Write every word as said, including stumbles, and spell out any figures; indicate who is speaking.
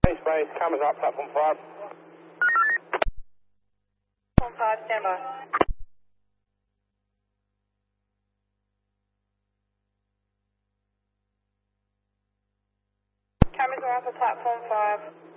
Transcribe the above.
Speaker 1: Space, cameras up, platform five.
Speaker 2: Platform five, stand by. Cameras are on for platform five.